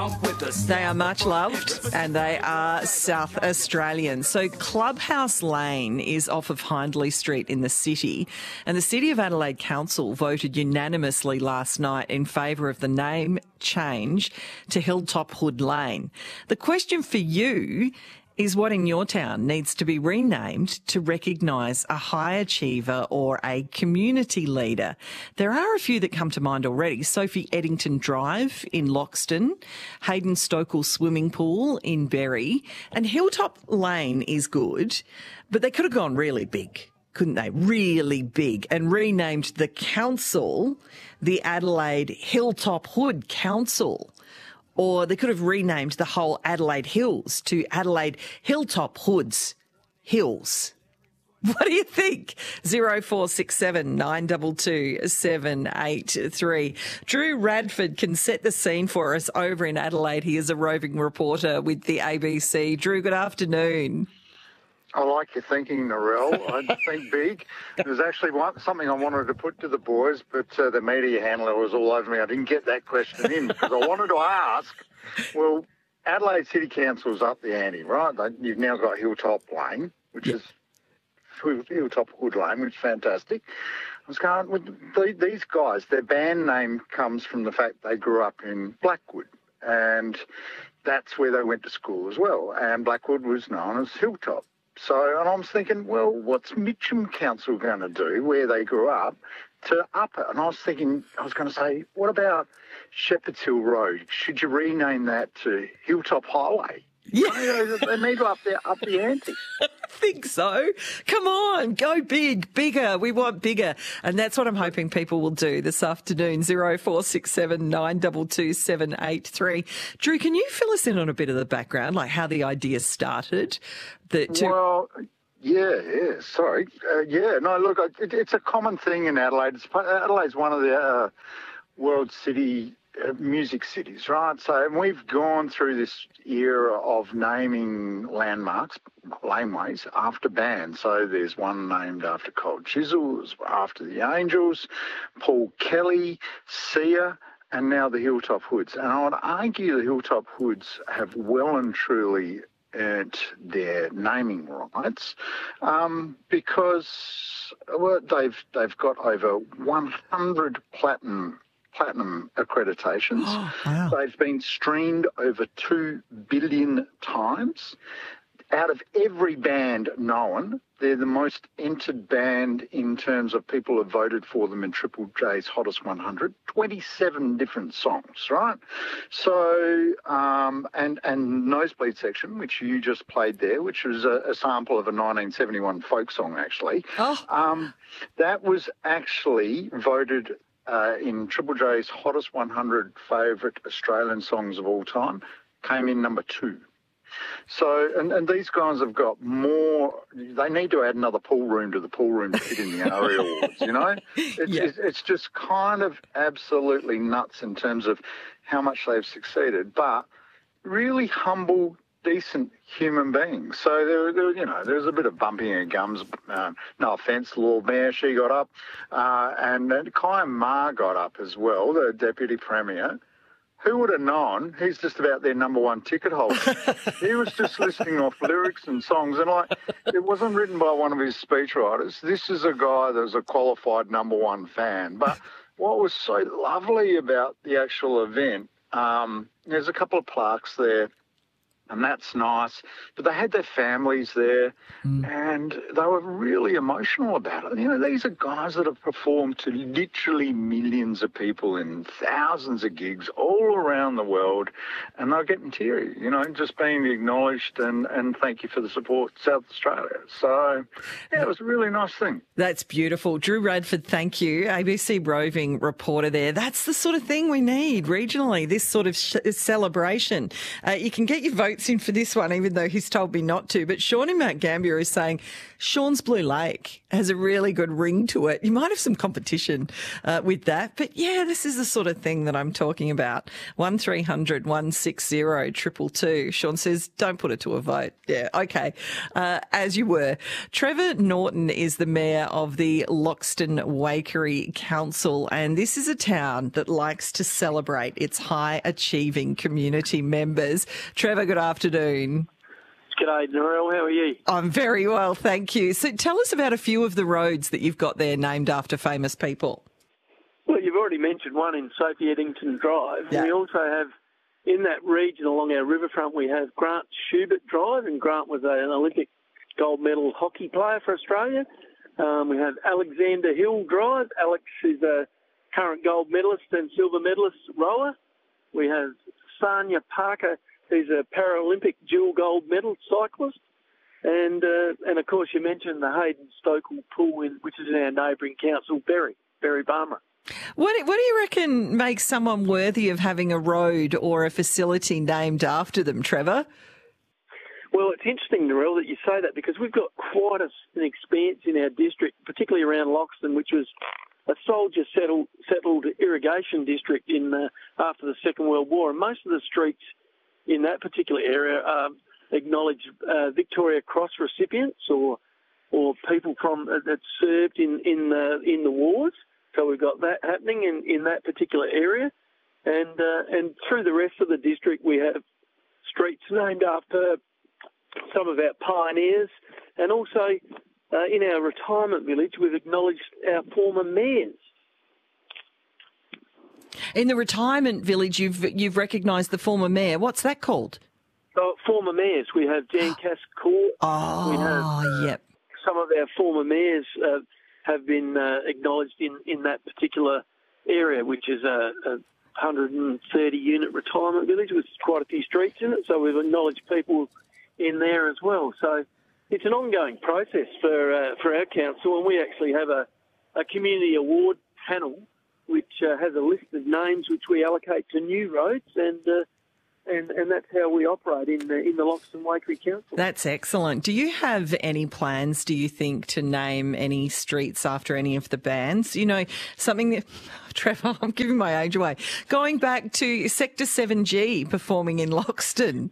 They are much loved and they are South Australian. So Clubhouse Lane is off of Hindley Street in the city, and the City of Adelaide Council voted unanimously last night in favour of the name change to Hilltop Hood Lane. The question for you is what in your town needs to be renamed to recognise a high achiever or a community leader? There are a few that come to mind already. Sophie Eddington Drive in Loxton, Hayden Stokell Swimming Pool in Berry, and Hilltop Lane is good, but they could have gone really big, couldn't they? Really big, and renamed the council the Adelaide Hilltop Hood Council. Or they could have renamed the whole Adelaide Hills to Adelaide Hilltop Hoods Hills. What do you think? 0467 922 783. Drew Radford can set the scene for us over in Adelaide. He is a roving reporter with the ABC. Drew, good afternoon. I like your thinking, Narelle. I think big. There's actually something I wanted to put to the boys, but the media handler was all over me. I didn't get that question in because I wanted to ask, well, Adelaide City Council's up the ante, right? You've now got Hilltop Lane, which is Hilltop Hood Lane, which is fantastic. I was going, with these guys, their band name comes from the fact they grew up in Blackwood, and that's where they went to school as well. And Blackwood was known as Hilltop. So, and I was thinking, well, what's Mitcham Council going to do where they grew up to up it? And I was thinking, I was going to say, what about Shepherd's Hill Road? Should you rename that to Hilltop Highway? Yeah. They need to up the ante. I think so. Come on, go big, bigger. We want bigger. And that's what I'm hoping people will do this afternoon. 0467 922 783. Drew, can you fill us in on a bit of the background, like how the idea started? Well, sorry. No, look, it's a common thing in Adelaide. Adelaide's one of the world city music cities, right? So we've gone through this era of naming landmarks, laneways, after bands. So there's one named after Cold Chisels, after the Angels, Paul Kelly, Sia, and now the Hilltop Hoods. And I would argue the Hilltop Hoods have well and truly earned their naming rights because they've got over 100 platinum accreditations. Oh, wow. They've been streamed over 2 billion times. Out of every band known, they're the most entered band in terms of people who have voted for them in Triple J's Hottest 100. 27 different songs, right? So, and Nosebleed Section, which you just played there, which was a sample of a 1971 folk song, actually. Oh. That was actually voted in Triple J's Hottest 100 favourite Australian songs of all time, came in number 2. So, and these guys have got more, they need to add another pool room to the pool room to fit in the ARIA Awards, you know? It's just kind of absolutely nuts in terms of how much they've succeeded, but really humble, decent human beings. So there's a bit of bumping of gums. No offence, Lord Mayor, she got up, and Kai Ma got up as well, the Deputy Premier. Who would have known? He's just about their number one ticket holder. He was just listing off lyrics and songs, and it wasn't written by one of his speechwriters. This is a guy that was a qualified number one fan. But what was so lovely about the actual event, there's a couple of plaques there, and that's nice. But they had their families there, and they were really emotional about it. You know, these are guys that have performed to literally millions of people in thousands of gigs all around the world, and they're getting teary, you know, just being acknowledged and thank you for the support, South Australia. So, yeah, it was a really nice thing. That's beautiful. Drew Radford, thank you. ABC roving reporter there. That's the sort of thing we need regionally, this sort of celebration. You can get your vote notes in for this one, even though he's told me not to. But Sean in Mount Gambier is saying Sean's Blue Lake has a really good ring to it. You might have some competition with that. But yeah, this is the sort of thing that I'm talking about. 1300 160 222. Sean says, don't put it to a vote. Yeah, okay. As you were. Trevor Norton is the mayor of the Loxton Waikerie Council, and this is a town that likes to celebrate its high-achieving community members. Trevor, good afternoon. G'day, Narelle. How are you? I'm very well, thank you. So tell us about a few of the roads that you've got there named after famous people. Well, you've already mentioned one in Sophie Eddington Drive. Yeah. We also have, in that region along our riverfront, we have Grant Schubert Drive, and Grant was an Olympic gold medal hockey player for Australia. We have Alexander Hill Drive. Alex is a current gold medalist and silver medalist rower. We have Sanya Parker, who's a Paralympic dual gold medal cyclist. And of course, you mentioned the Hayden Stokel Pool, which is in our neighbouring council, Berry Barmera. What do you reckon makes someone worthy of having a road or a facility named after them, Trevor? Well, it's interesting, Narelle, that you say that, because we've got quite an expanse in our district, particularly around Loxton, which was a soldier-settled irrigation district after the Second World War. And most of the streets in that particular area acknowledge Victoria Cross recipients or people that served in the wars. So we've got that happening in that particular area. And through the rest of the district, we have streets named after some of our pioneers, and also in our retirement village, we've acknowledged our former mayors. In the retirement village, you've recognised the former mayor. What's that called? Former mayors. We have Jan Cass Court. Oh, we have, yep. Some of our former mayors have been acknowledged in that particular area, which is a 130-unit retirement village with quite a few streets in it. So we've acknowledged people in there as well. So it's an ongoing process for our council, and we actually have a community award panel which has a list of names which we allocate to new roads, and that's how we operate in the Loxton Waikerie Council. That's excellent. Do you have any plans, do you think, to name any streets after any of the bands? You know, something that, Trevor, I'm giving my age away. Going back to Sector 7G performing in Loxton.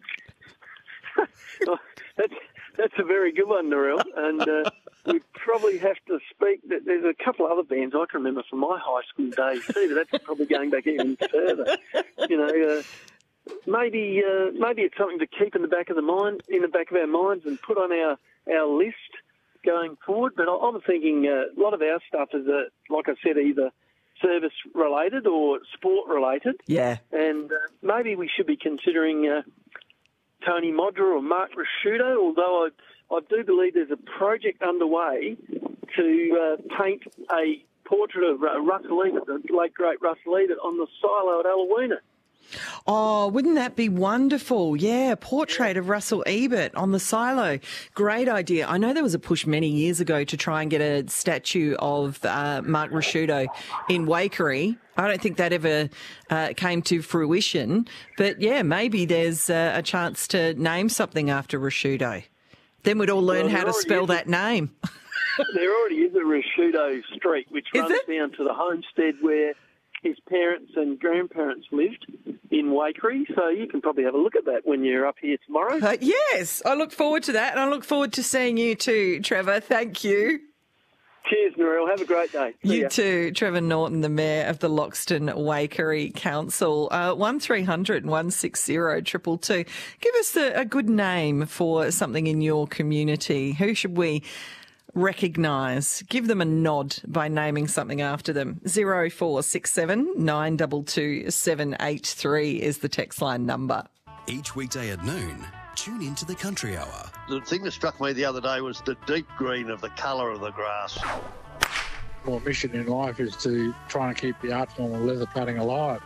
That's a very good one, Narelle, and we probably have to speak that there's a couple of other bands I can remember from my high school days too, but that's probably going back even further. You know, maybe it's something to keep in the back of our minds, and put on our list going forward. But I'm thinking a lot of our stuff is, like I said, either service related or sport related. Yeah, and maybe we should be considering Tony Modra or Mark Rasciuto, although I do believe there's a project underway to paint a portrait of Russell Ebert, the late great Russell Ebert, on the silo at Alawina. Oh, wouldn't that be wonderful? Yeah, a portrait of Russell Ebert on the silo. Great idea. I know there was a push many years ago to try and get a statue of Mark Rasciuto in Waikerie. I don't think that ever came to fruition. But, yeah, maybe there's a chance to name something after Rasciuto. Then we'd all learn how to spell that name. There already is a Rasciuto street which runs down to the homestead where his parents and grandparents lived in Waikerie, so you can probably have a look at that when you're up here tomorrow. Yes, I look forward to that, and I look forward to seeing you too, Trevor. Thank you. Cheers, Narelle. Have a great day. You too. Trevor Norton, the Mayor of the Loxton Waikerie Council. 1300 160 222. Give us a good name for something in your community. Who should we recognise? Give them a nod by naming something after them. 0467 922 783 is the text line number. Each weekday at noon, tune into the Country Hour. The thing that struck me the other day was the deep green of the colour of the grass. My mission in life is to try and keep the art form of leather cutting alive.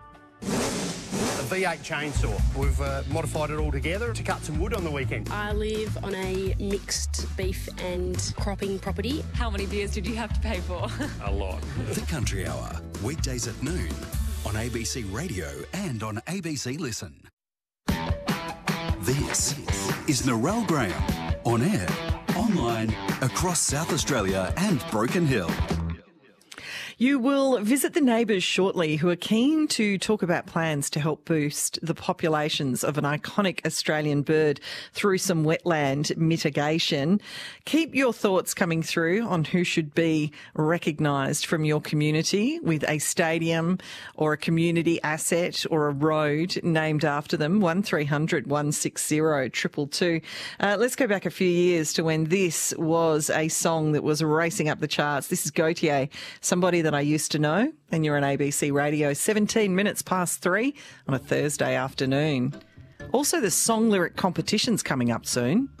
A V8 chainsaw. We've modified it all together to cut some wood on the weekend. I live on a mixed beef and cropping property. How many beers did you have to pay for? A lot. The Country Hour, weekdays at noon on ABC Radio and on ABC Listen. This is Narelle Graham, on air, online, across South Australia and Broken Hill. You will visit the neighbours shortly who are keen to talk about plans to help boost the populations of an iconic Australian bird through some wetland mitigation. Keep your thoughts coming through on who should be recognised from your community with a stadium or a community asset or a road named after them. 1300 160 222. Let's go back a few years to when this was a song that was racing up the charts. This is Gautier, Somebody That I Used to Know, and you're on ABC Radio, 17 minutes past 3 on a Thursday afternoon. Also, the song lyric competition's coming up soon.